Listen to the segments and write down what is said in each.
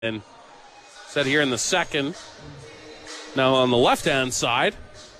And set here in the second. Now on the left-hand side,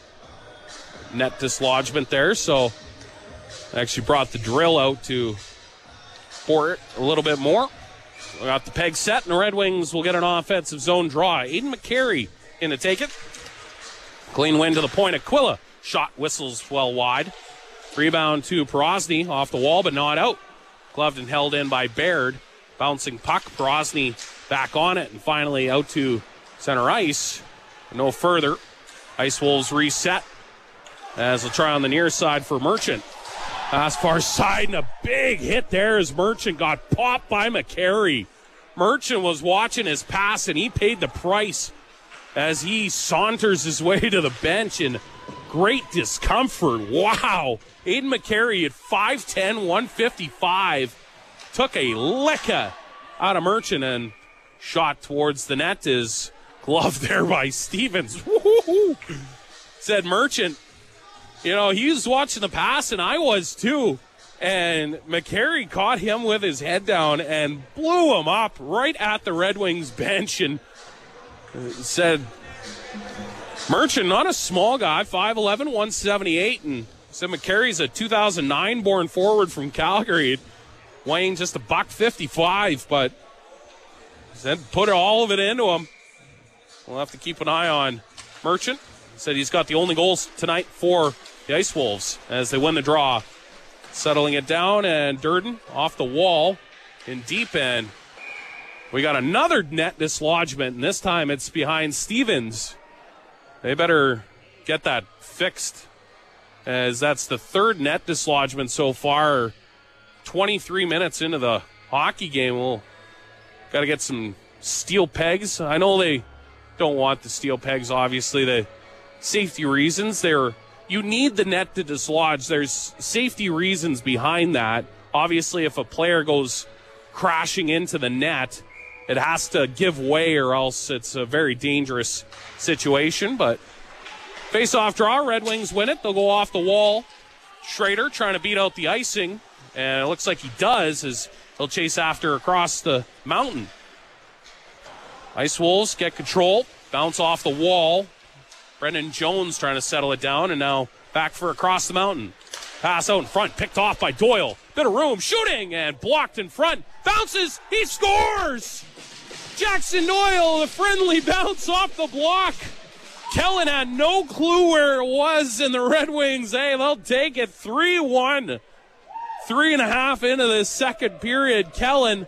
net dislodgement there, so actually brought the drill out to bore it a little bit more. We got the peg set, and the Red Wings will get an offensive zone draw. Aiden McCary in to take it. Clean win to the point. Aquila shot whistles well wide. Rebound to Porosny off the wall, but not out. Gloved and held in by Baird. Bouncing puck. Porosny back on it, and finally out to center ice. No further. Ice Wolves reset as they'll try on the near side for Merchant. Pass far side, and a big hit there as Merchant got popped by McCary. Merchant was watching his pass, and he paid the price as he saunters his way to the bench in great discomfort. Wow. Aiden McCary at 5'10", 155, took a licka out of Merchant and shot towards the net is gloved there by Stevens. Woo-hoo-hoo. Said Merchant, you know, he was watching the pass, and I was too. And McCary caught him with his head down and blew him up right at the Red Wings bench. And said Merchant, not a small guy, 5'11", 178. And said McCary's a 2009 born forward from Calgary, weighing just $155, but said put all of it into him. We'll have to keep an eye on Merchant. Said he's got the only goals tonight for the Ice Wolves as they win the draw. Settling it down, and Durden off the wall in deep end. We got another net dislodgement, and this time it's behind Stevens. They better get that fixed, as that's the third net dislodgement so far. 23 minutes into the hockey game. We'll got to get some steel pegs. I know they don't want the steel pegs, obviously. The safety reasons, you need the net to dislodge. There's safety reasons behind that. Obviously, if a player goes crashing into the net, it has to give way or else it's a very dangerous situation. But face-off draw, Red Wings win it. They'll go off the wall. Schrader trying to beat out the icing, and it looks like he does as he'll chase after across the mountain. Ice Wolves get control, bounce off the wall. Brendan Jones trying to settle it down, and now back for across the mountain. Pass out in front, picked off by Doyle. Bit of room, shooting, and blocked in front. Bounces, he scores! Jackson Doyle, the friendly bounce off the block. Kellen had no clue where it was, and the Red Wings, hey, they'll take it 3-1. 3.5 into the second period. Kellen,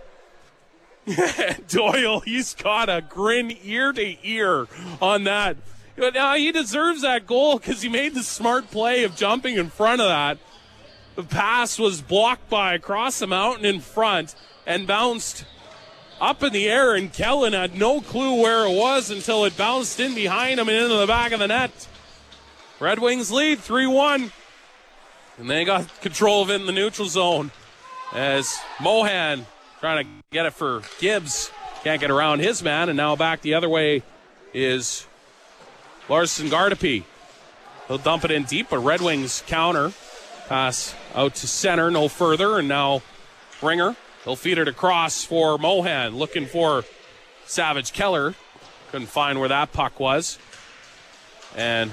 Doyle, he's got a grin ear to ear on that. Now, he deserves that goal because he made the smart play of jumping in front of that. The pass was blocked by across the mountain in front and bounced up in the air, and Kellen had no clue where it was until it bounced in behind him and into the back of the net. Red Wings lead 3-1, and they got control of it in the neutral zone as Mohan trying to get it for Gibbs. Can't get around his man, and now back the other way is Larson Gardapi. He'll dump it in deep, but Red Wings counter. Pass out to center, no further, and now Ringer. He'll feed it across for Mohan, looking for Savage Keller. Couldn't find where that puck was. And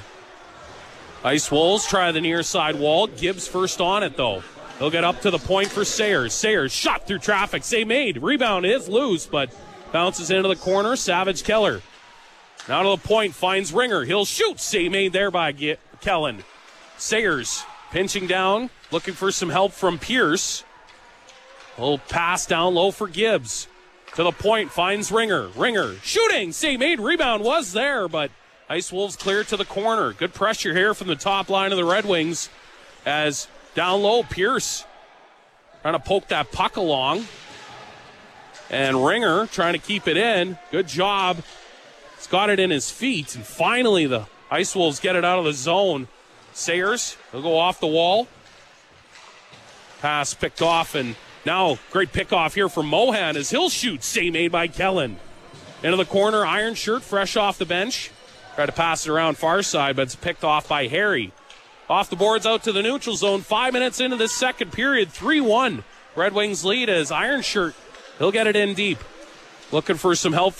Ice Wolves try the near side wall. Gibbs first on it, though. He'll get up to the point for Sayers. Sayers shot through traffic. Save made. Rebound is loose, but bounces into the corner. Savage Keller. Now to the point, finds Ringer. He'll shoot. Save made there by Kellen. Sayers pinching down, looking for some help from Pierce. He'll pass down low for Gibbs. To the point, finds Ringer. Ringer shooting. Save made. Rebound was there, but Ice Wolves clear to the corner. Good pressure here from the top line of the Red Wings as down low, Pierce trying to poke that puck along. And Ringer trying to keep it in. Good job. He's got it in his feet. And finally, the Ice Wolves get it out of the zone. Sayers, he'll go off the wall. Pass picked off, and now great pickoff here from Mohan as he'll shoot. Save made by Kellen. Into the corner, Iron Shirt fresh off the bench. Tried to pass it around far side, but it's picked off by Harry. Off the boards out to the neutral zone. 5 minutes into this second period, 3-1. Red Wings lead as Iron Shirt, he'll get it in deep. looking for some help